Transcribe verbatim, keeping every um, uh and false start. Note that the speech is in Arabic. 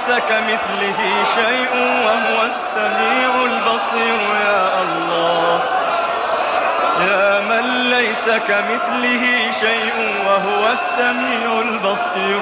كمثله شيء وهو السميع البصير. يا الله، يا من ليس كمثله شيء وهو السميع البصير.